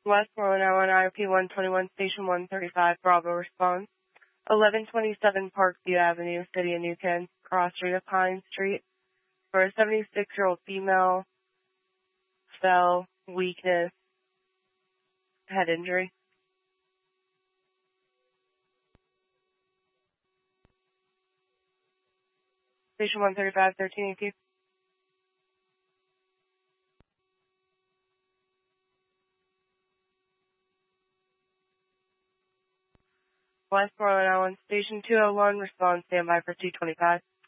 Westmoreland, IRP 121, Station 135, Bravo response. 1127 Parkview Avenue, City of New Kent, cross street of Pine Street, for a 76-year-old female, fell, weakness, head injury. Station 135, 1318. Westmoreland, Island, Station 201, response, standby for 225.